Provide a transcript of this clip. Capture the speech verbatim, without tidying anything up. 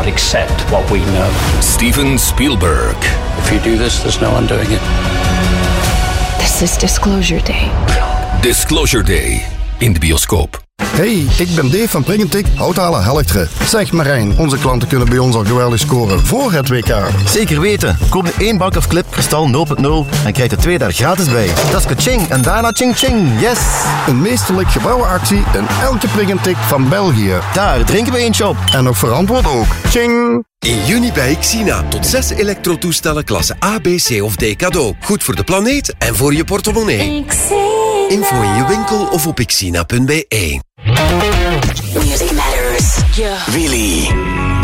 cannot accept what we know. Steven Spielberg. If you do this, there's no undoing it. This is Disclosure Day. Disclosure Day. In de bioscoop. Hey, ik ben Dave van Pringentik, Houthalen Helchteren. Zeg Marijn, onze klanten kunnen bij ons al geweldig scoren voor het W K. Zeker weten. Koop nu één bak of clip kristal nul punt nul en krijg er twee daar gratis bij. Dat is ka-ching en daarna ching ching. Yes! Een meesterlijk gebouwen actie in elke Pringentik van België. Daar drinken we eentje op. En nog verantwoord ook. Ching! In juni bij Xina. Tot zes elektrotoestellen klasse A, B, C of D cadeau. Goed voor de planeet en voor je portemonnee. Info in je winkel of op xina punt be. Music matters. Yeah. Really?